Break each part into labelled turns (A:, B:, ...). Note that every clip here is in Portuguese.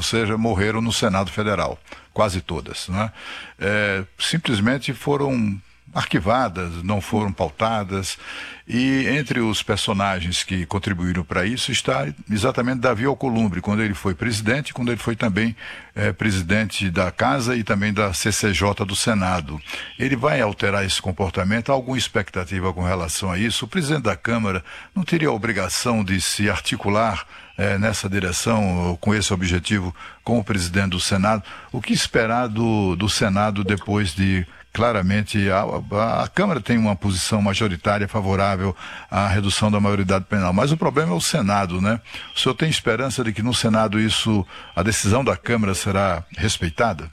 A: ou seja, morreram no Senado Federal, quase todas, né? Simplesmente foram arquivadas, não foram pautadas, e entre os personagens que contribuíram para isso está exatamente Davi Alcolumbre, quando ele foi presidente, quando ele foi também presidente da Casa e também da CCJ do Senado. Ele vai alterar esse comportamento? Há alguma expectativa com relação a isso? O presidente da Câmara não teria a obrigação de se articular nessa direção, com esse objetivo, com o presidente do Senado? O que esperar do Senado depois de... Claramente, a Câmara tem uma posição majoritária favorável à redução da maioridade penal, mas o problema é o Senado, né? O senhor tem esperança de que no Senado a decisão da Câmara será respeitada?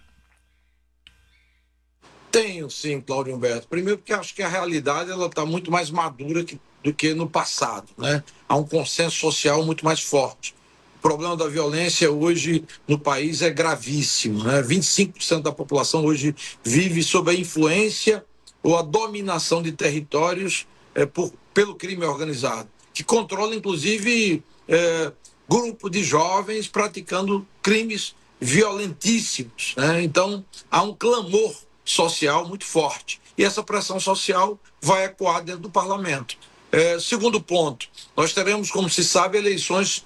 B: Tenho, sim, Cláudio Humberto. Primeiro porque acho que a realidade está muito mais madura do que no passado, né? Há um consenso social muito mais forte. O problema da violência hoje no país é gravíssimo, né? 25% da população hoje vive sob a influência ou a dominação de territórios pelo crime organizado, que controla, inclusive, grupo de jovens praticando crimes violentíssimos, né? Então, há um clamor social muito forte. E essa pressão social vai ecoar dentro do parlamento. Segundo ponto, nós teremos, como se sabe, eleições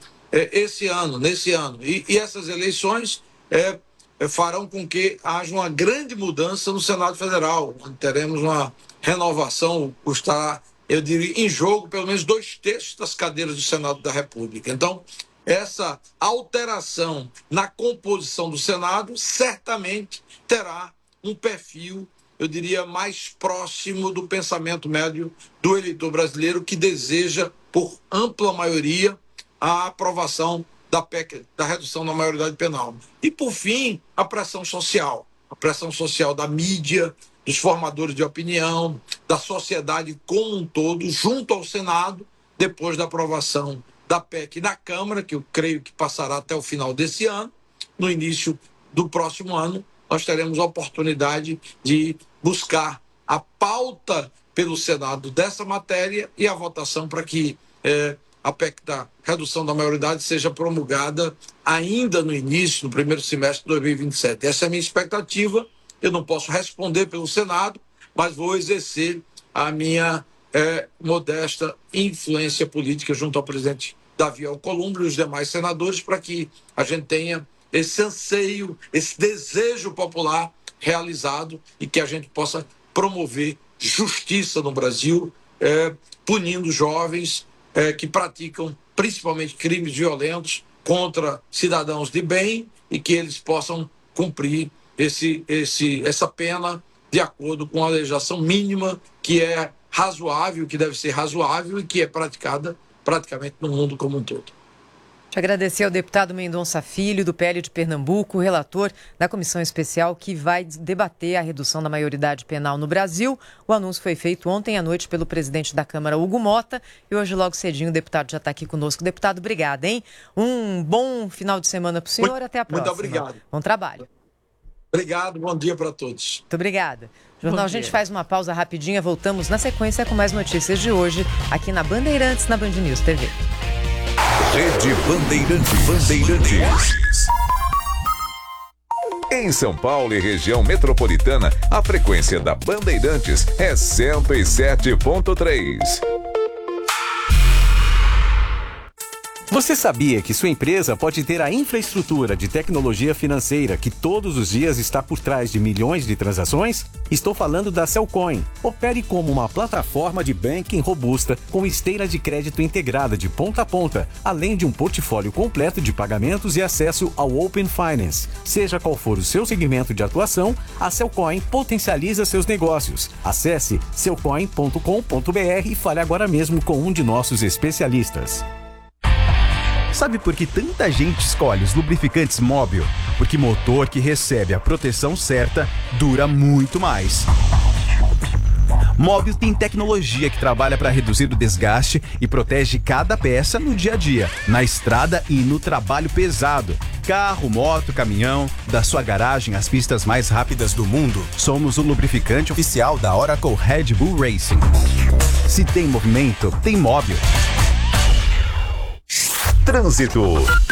B: nesse ano. E essas eleições farão com que haja uma grande mudança no Senado Federal. Teremos uma renovação, estará, eu diria, em jogo pelo menos 2/3 das cadeiras do Senado da República. Então, essa alteração na composição do Senado certamente terá um perfil, eu diria, mais próximo do pensamento médio do eleitor brasileiro, que deseja, por ampla maioria, a aprovação da PEC, da redução da maioridade penal. E, por fim, a pressão social da mídia, dos formadores de opinião, da sociedade como um todo, junto ao Senado, depois da aprovação da PEC na Câmara, que eu creio que passará até o final desse ano. No início do próximo ano, nós teremos a oportunidade de buscar a pauta pelo Senado dessa matéria e a votação para que a PEC da redução da maioridade seja promulgada ainda no início, no primeiro semestre de 2027. Essa é a minha expectativa. Eu não posso responder pelo Senado, mas vou exercer a minha modesta influência política junto ao presidente Davi Alcolumbre e os demais senadores para que a gente tenha esse anseio, esse desejo popular realizado e que a gente possa promover justiça no Brasil, punindo jovens que praticam principalmente crimes violentos contra cidadãos de bem e que eles possam cumprir essa pena de acordo com a legislação mínima que é razoável, que deve ser razoável e que é praticada praticamente no mundo como um todo.
C: Te agradecer ao deputado Mendonça Filho, do PL de Pernambuco, relator da comissão especial que vai debater a redução da maioridade penal no Brasil. O anúncio foi feito ontem à noite pelo presidente da Câmara, Hugo Mota, e hoje logo cedinho o deputado já está aqui conosco. Deputado, obrigada, hein? Um bom final de semana para o senhor, até a próxima.
B: Muito obrigado.
C: Bom trabalho.
B: Obrigado, bom dia para todos.
C: Muito obrigada. Jornal, a gente faz uma pausa rapidinha, voltamos na sequência com mais notícias de hoje, aqui na Bandeirantes, na Band News TV.
D: Rede Bandeirantes. Em São Paulo e região metropolitana, a frequência da Bandeirantes é 107.3.
E: Você sabia que sua empresa pode ter a infraestrutura de tecnologia financeira que todos os dias está por trás de milhões de transações? Estou falando da Cellcoin. Opere como uma plataforma de banking robusta com esteira de crédito integrada de ponta a ponta, além de um portfólio completo de pagamentos e acesso ao Open Finance. Seja qual for o seu segmento de atuação, a Cellcoin potencializa seus negócios. Acesse cellcoin.com.br e fale agora mesmo com um de nossos especialistas.
F: Sabe por que tanta gente escolhe os lubrificantes Móbil? Porque motor que recebe a proteção certa dura muito mais. Móbil tem tecnologia que trabalha para reduzir o desgaste e protege cada peça no dia a dia, na estrada e no trabalho pesado. Carro, moto, caminhão, da sua garagem às pistas mais rápidas do mundo. Somos o lubrificante oficial da Oracle Red Bull Racing. Se tem movimento, tem Móbil.
D: Trânsito.